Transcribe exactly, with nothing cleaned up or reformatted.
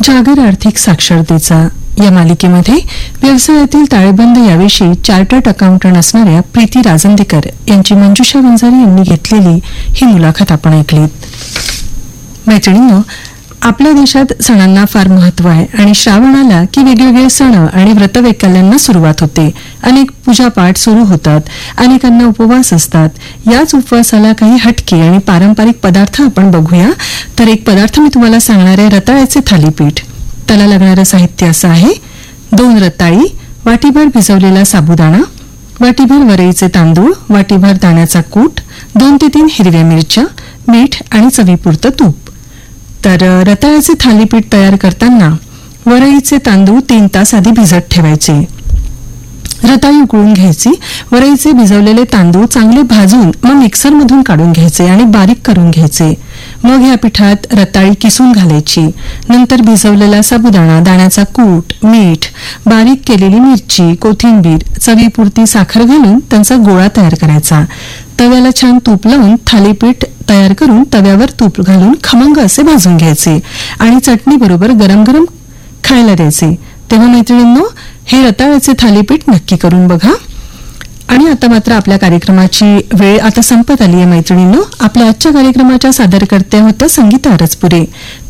सागर आर्थिक साक्षरतेचा या मालिकेमध्ये व्यवसायातील ताळेबंद याविषयी चार्टर्ड अकाउंटंट असणाऱ्या प्रीती राजंदेकर यांची मंजुषा वंजारी यांनी घेतलेली ही मुलाखत आपण ऐकलीत. मैत्रिणींनो, आपल्या देशात सणांना फार महत्व आहे आणि श्रावण आला की वेगवेगळे सण आणि व्रतवैकल्यांना सुरुवात होते. अनेक पूजापाठ सुरू होतात, अनेकांना उपवास असतात. याच उपवासाला काही हटके आणि पारंपरिक पदार्थ आपण बघूया. तर एक पदार्थ मी तुम्हाला सांगणार आहे, रताळ्याचे थालीपीठ. त्याला लागणारं साहित्य असं आहे: दोन रताळी, वाटीभर भिजवलेला साबुदाणा, वाटीभर वरईचे तांदूळ, वाटीभर दाण्याचा कूट, दोन ते तीन हिरव्या मिरच्या, मीठ आणि चवीपुरतं तूप. तर रताळ्याचे थालीपीठ तयार करताना वरईचे तांदूळ तीन तास आधी भिजत ठेवायचे. रताळी उकळून घ्यायची. वरईचे भिजवलेले तांदूळ चांगले भाजून मग मिक्सरमधून काढून घ्यायचे आणि बारीक करून घ्यायचे. मग या पिठात रताळी किसून घालायची. नंतर भिजवलेला साबुदाणा, दाण्याचा कूट, मीठ, बारीक केलेली मिरची, कोथिंबीर, चवीपुरती साखर घालून त्यांचा गोळा तयार करायचा. तव्याला छान तूप लावून थालीपीठ तयार करून तव्यावर तूप घालून खमंग असे भाजून घ्यायचे आणि चटणी बरोबर गरम गरम खायला द्यायचे. तेव्हा मैत्रिणींनो, हे रताळ्याचे थालीपीठ नक्की करून बघा. आणि आता मात्र आपल्या कार्यक्रमाची वेळ आता संपत आली आहे मैत्रिणींनो. आपल्या आजच्या कार्यक्रमाच्या सादरकर्त्या होत्या संगीता अरजपुरे.